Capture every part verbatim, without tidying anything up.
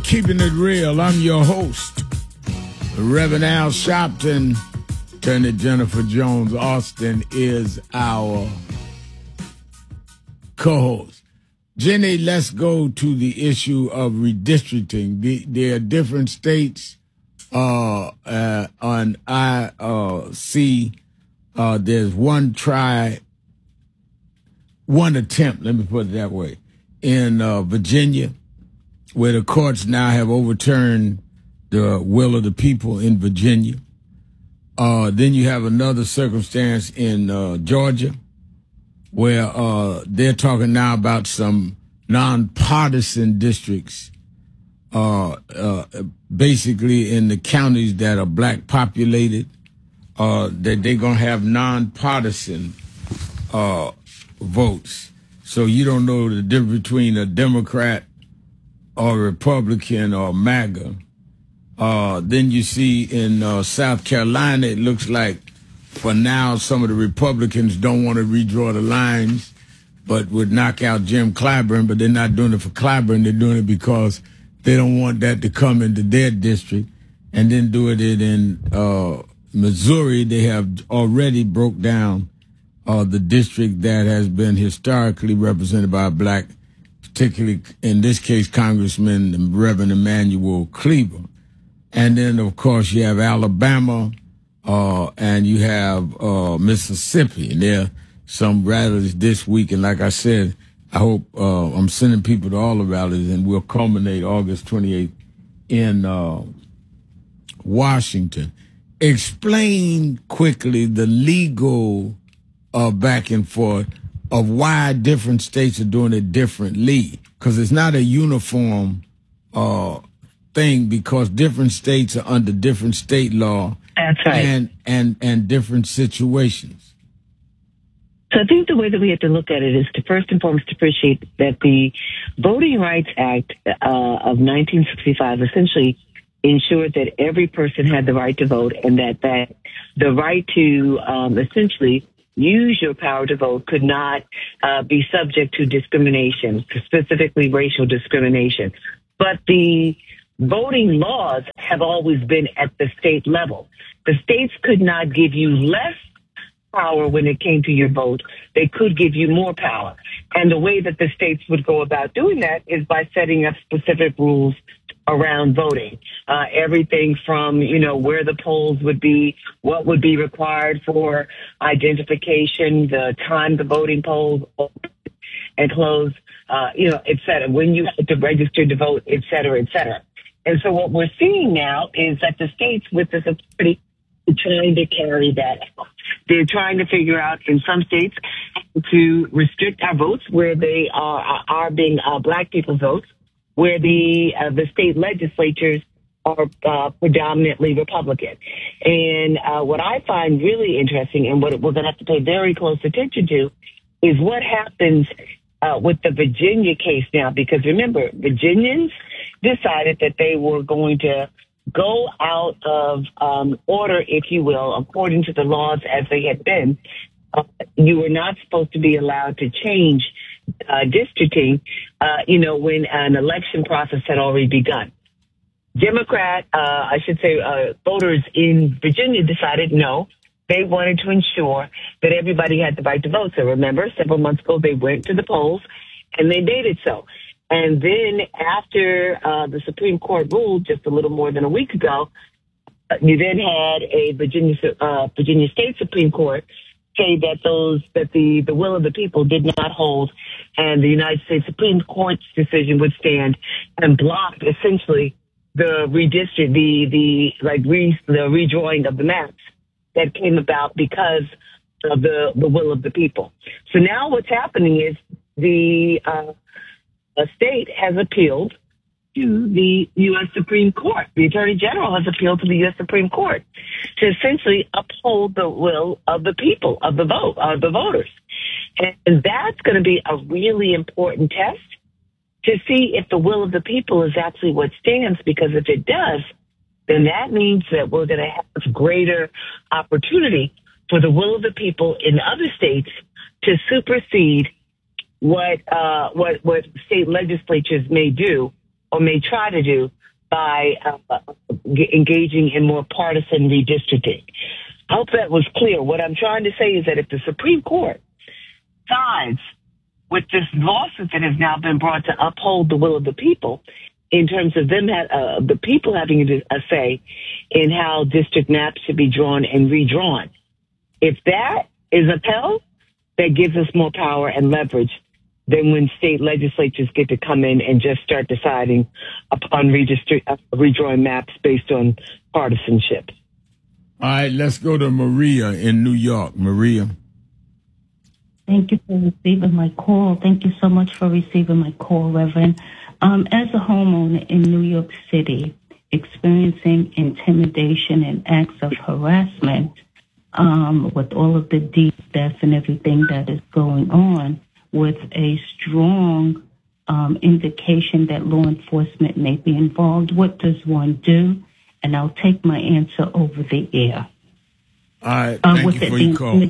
Keeping It Real. I'm your host, Reverend Al Sharpton. Attorney Jennifer Jones Austin is our co-host. Jenny, let's go to the issue of redistricting. The, there are different states. Uh, uh, on I uh, see uh, there's one try, one attempt, let me put it that way, in uh, Virginia, where the courts now have overturned the will of the people in Virginia. Uh, then you have another circumstance in uh, Georgia, where uh, they're talking now about some nonpartisan districts, uh, uh, basically in the counties that are black populated, uh, that they're going to have nonpartisan uh, votes. So you don't know the difference between a Democrat or Republican or MAGA. Uh, then you see in uh, South Carolina, it looks like for now some of the Republicans don't want to redraw the lines, but would knock out Jim Clyburn, but they're not doing it for Clyburn. They're doing it because they don't want that to come into their district. And then doing it in uh, Missouri, they have already broke down uh, the district that has been historically represented by a black, particularly in this case, Congressman Reverend Emanuel Cleaver. And then, of course, you have Alabama, uh, and you have uh, Mississippi. And there are some rallies this week. And like I said, I hope uh, I'm sending people to all the rallies, and we'll culminate August twenty-eighth in uh, Washington. Explain quickly the legal uh, back and forth of why different states are doing it differently, because it's not a uniform uh thing, because different states are under different state law. That's right. And, and, and different situations. So I think the way that we have to look at it is to first and foremost appreciate that the Voting Rights Act uh, of nineteen sixty-five essentially ensured that every person had the right to vote, and that, that the right to um, essentially use your power to vote could not uh, be subject to discrimination, specifically racial discrimination. But the voting laws have always been at the state level. The states could not give you less power when it came to your vote. They could give you more power. And the way that the states would go about doing that is by setting up specific rules around voting. Uh, everything from, you know, where the polls would be, what would be required for identification, the time the voting polls open and close, uh, you know, et cetera, when you have to register to vote, et cetera, et cetera. And so what we're seeing now is that the states with this authority are trying to carry that out. They're trying to figure out in some states to restrict our votes where they are, are being uh, black people's votes, where the uh, the state legislatures are uh, predominantly Republican. And uh, what I find really interesting, and what we're going to have to pay very close attention to, is what happens uh, with the Virginia case now. Because remember, Virginians decided that they were going to go out of um, order, if you will, according to the laws as they had been. Uh, you were not supposed to be allowed to change uh, districting, uh, you know, when an election process had already begun. Democrat, uh, I should say, uh, voters in Virginia decided no. They wanted to ensure that everybody had the right to vote. So remember, several months ago, they went to the polls and they made it so. And then after uh, the Supreme Court ruled just a little more than a week ago, uh, you then had a Virginia uh, Virginia State Supreme Court say that those that the, the will of the people did not hold, and the United States Supreme Court's decision would stand, and blocked essentially the redistrict the the like re, the redrawing of the maps that came about because of the the will of the people. So now what's happening is the uh, a state has appealed to the U S Supreme Court. The Attorney General has appealed to the U S Supreme Court to essentially uphold the will of the people, of the vote, of the voters. And that's going to be a really important test to see if the will of the people is actually what stands, because if it does, then that means that we're going to have greater opportunity for the will of the people in other states to supersede what uh, what what state legislatures may do or may try to do by uh, engaging in more partisan redistricting. I hope that was clear. What I'm trying to say is that if the Supreme Court sides with this lawsuit that has now been brought to uphold the will of the people, in terms of them, uh, the people having a say in how district maps should be drawn and redrawn, if that is upheld, that gives us more power and leverage than when state legislatures get to come in and just start deciding upon redistrict, uh, redrawing maps based on partisanship. All right, let's go to Maria in New York. Maria. Thank you for receiving my call. Thank you so much for receiving my call, Reverend. Um, as a homeowner in New York City, experiencing intimidation and acts of harassment um, with all of the D theft and everything that is going on, with a strong um, indication that law enforcement may be involved, what does one do? And I'll take my answer over the air. All right, thank uh, you for your call.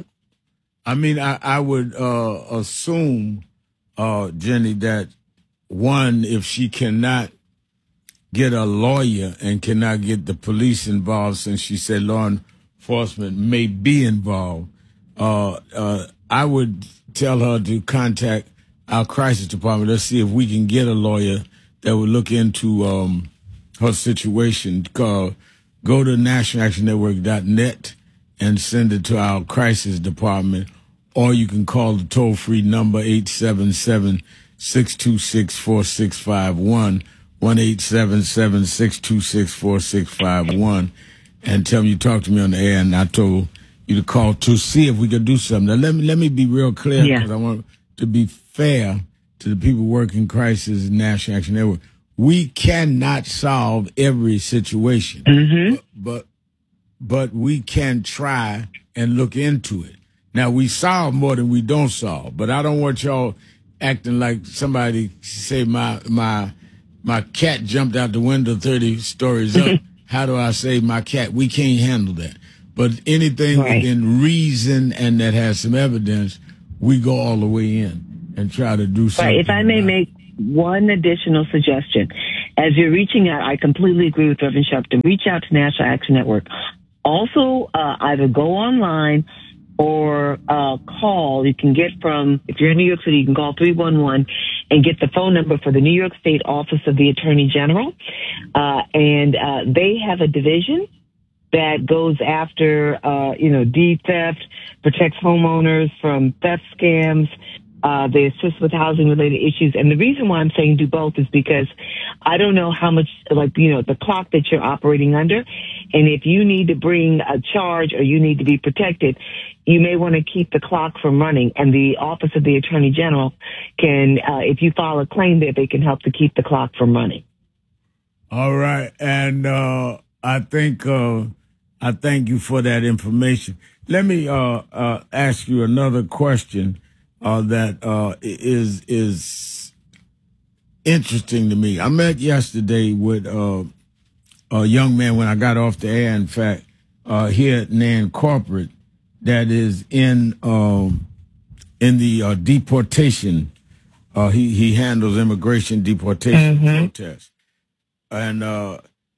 I mean, I, I would uh, assume, uh, Jenny, that one, if she cannot get a lawyer and cannot get the police involved, since she said law enforcement may be involved, uh, uh, I would tell her to contact our crisis department. Let's see if we can get a lawyer that would look into um, her situation. Uh, go to national action network dot net and send it to our crisis department, or you can call the toll-free number eight seven seven, six two six, four six five one, one eight seven seven, six two six, four six five one, and tell me you talked to me on the air, and I told you to call to see if we could do something. Now, let me let me be real clear, because yeah. I want to be fair to the people working crisis and National Action Network. We cannot solve every situation, mm-hmm. but, but but we can try and look into it. Now, we solve more than we don't solve, but I don't want y'all acting like somebody say my my my cat jumped out the window thirty stories up. How do I save my cat? We can't handle that. But anything right. within reason and that has some evidence, we go all the way in and try to do something. Right. If I may make one additional suggestion. As you're reaching out, I completely agree with Reverend Sharpton. Reach out to National Action Network. Also, uh, either go online or uh, call. You can get from, if you're in New York City, you can call three one one and get the phone number for the New York State Office of the Attorney General. Uh, and uh, they have a division that goes after, uh, you know, deed theft, protects homeowners from theft scams. Uh, they assist with housing-related issues. And the reason why I'm saying do both is because I don't know how much, like, you know, the clock that you're operating under. And if you need to bring a charge or you need to be protected, you may want to keep the clock from running. And the Office of the Attorney General can, uh, if you file a claim there, they can help to keep the clock from running. All right. And uh, I think uh, I thank you for that information. Let me uh, uh, ask you another question. Uh, that uh, is is interesting to me. I met yesterday with uh, a young man when I got off the air, in fact, uh, here at Nan Corporate, that is in um, in the uh, deportation. Uh, he he handles immigration deportation mm-hmm. protests, and uh,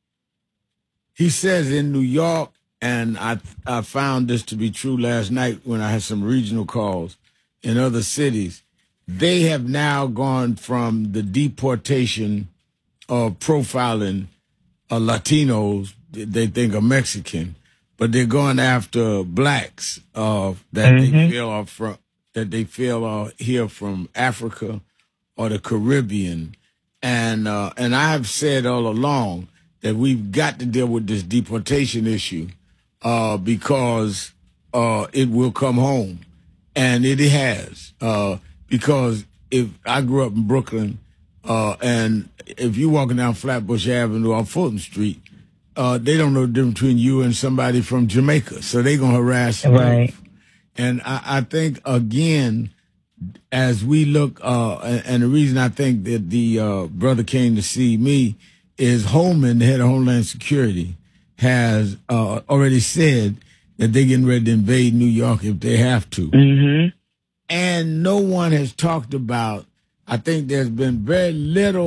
he says in New York, and I I found this to be true last night when I had some regional calls. In other cities, they have now gone from the deportation of profiling uh, Latinos they think are Mexican, but they're going after blacks uh, that mm-hmm. they feel are from that they feel are here from Africa or the Caribbean, and uh, and I've said all along that we've got to deal with this deportation issue uh, because uh, it will come home. And it has, uh, because if I grew up in Brooklyn, uh, and if you're walking down Flatbush Avenue or Fulton Street, uh, they don't know the difference between you and somebody from Jamaica. So they're going to harass you. Right. And I, I think, again, as we look, uh, and, and the reason I think that the uh, brother came to see me is Holman, the head of Homeland Security, has uh, already said that they're getting ready to invade New York if they have to. Mm-hmm. And no one has talked about, I think there's been very little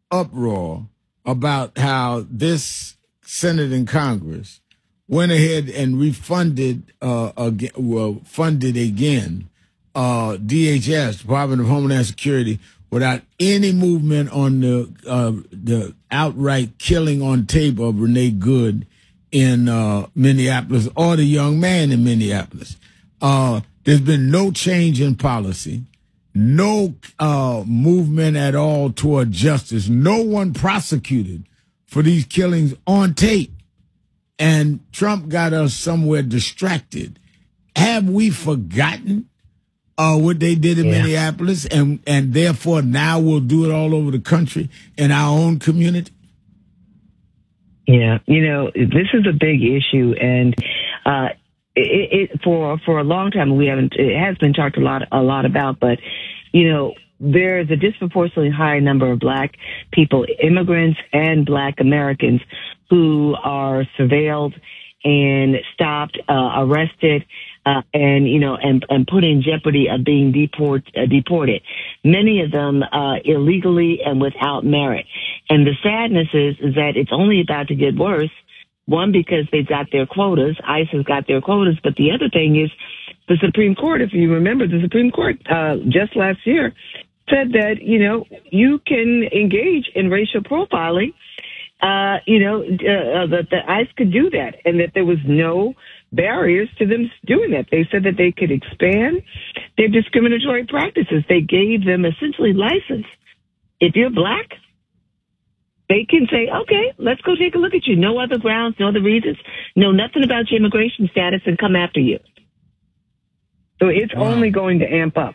uproar about how this Senate and Congress went ahead and refunded, uh, again, well, funded again, uh, D H S, Department of Homeland Security, without any movement on the uh, the outright killing on tape of Renee Good in uh, Minneapolis or the young man in Minneapolis. Uh, there's been no change in policy, no uh, movement at all toward justice, no one prosecuted for these killings on tape. And Trump got us somewhere distracted. Have we forgotten uh, what they did in yeah. Minneapolis, and, and therefore now we'll do it all over the country in our own community? Yeah, you know, this is a big issue, and uh, it, it, for for a long time we haven't. It has been talked a lot a lot about, but you know, there's a disproportionately high number of black people, immigrants and black Americans, who are surveilled and stopped, uh, arrested, uh, and, you know, and, and put in jeopardy of being deport, uh, deported. Many of them, uh, illegally and without merit. And the sadness is, is that it's only about to get worse. One, because they've got their quotas. ICE has got their quotas. But the other thing is the Supreme Court, if you remember, the Supreme Court, uh, just last year said that, you know, you can engage in racial profiling. Uh, you know, uh, that the ICE could do that, and that there was no barriers to them doing that. They said that they could expand their discriminatory practices. They gave them essentially license. If you're black, they can say, okay, let's go take a look at you. No other grounds, no other reasons, know nothing about your immigration status, and come after you. So it's wow. only going to amp up.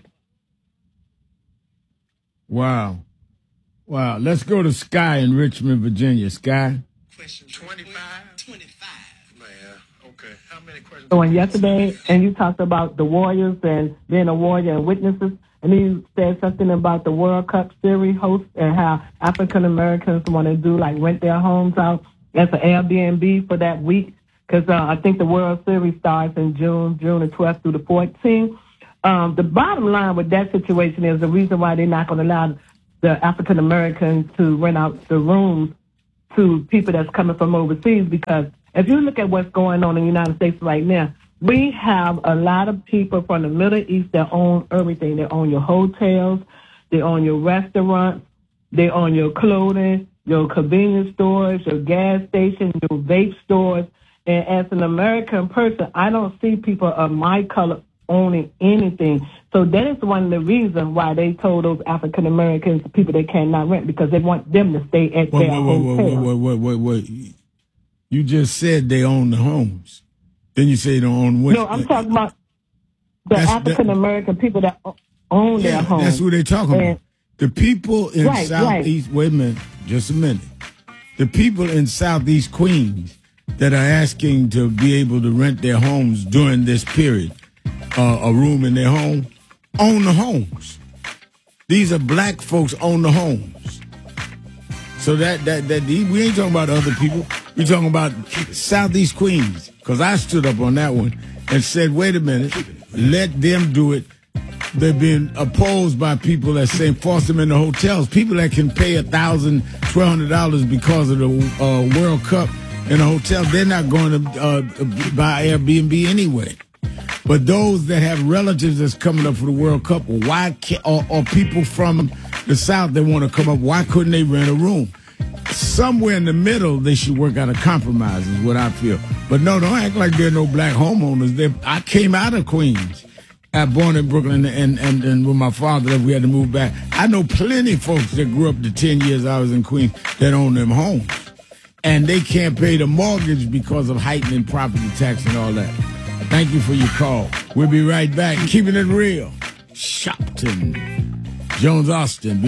Wow. Wow. Let's go to Sky in Richmond, Virginia. Sky? Question twenty-five? twenty-five. Man, okay. How many questions? So, and yesterday, and you talked about the Warriors and being a warrior and witnesses, and then you said something about the World Cup Series host and how African Americans want to do, like, rent their homes out as an Airbnb for that week, because uh, I think the World Series starts in June, June the twelfth through the fourteenth. Um, the bottom line with that situation is the reason why they're not going to allow the African Americans to rent out the rooms to people that's coming from overseas, because if you look at what's going on in the United States right now, we have a lot of people from the Middle East that own everything. They own your hotels, they own your restaurants, they own your clothing, your convenience stores, your gas stations, your vape stores. And as an American person, I don't see people of my color owning anything. So that is one of the reasons why they told those African Americans, people they cannot rent, because they want them to stay at wait, their wait, hotel. Wait, wait, wait, wait, wait, wait. You just said they own the homes. Then you say they don't own what? No, I'm talking about the African American people that own yeah, their homes. That's what they're talking and, about. The people in right, Southeast, right. wait a minute, just a minute. The people in Southeast Queens that are asking to be able to rent their homes during this period, Uh, a room in their home, own the homes. These are black folks own the homes. So that, that, that, we ain't talking about other people. We're talking about Southeast Queens. Because I stood up on that one and said, wait a minute, let them do it. They're being opposed by people that say force them in the hotels. People that can pay one thousand dollars, twelve hundred dollars because of the uh, World Cup in a hotel, they're not going to uh, buy Airbnb anyway. But those that have relatives that's coming up for the World Cup, why can't, or, or people from the South that want to come up, why couldn't they rent a room? Somewhere in the middle, they should work out a compromise, is what I feel. But no, don't act like there are no black homeowners. They're, I came out of Queens. I was born in Brooklyn, and, and, and with my father, we had to move back. I know plenty of folks that grew up the ten years I was in Queens that own them homes. And they can't pay the mortgage because of heightening property tax and all that. Thank you for your call. We'll be right back. Keeping it real. Shopton, Jones Austin.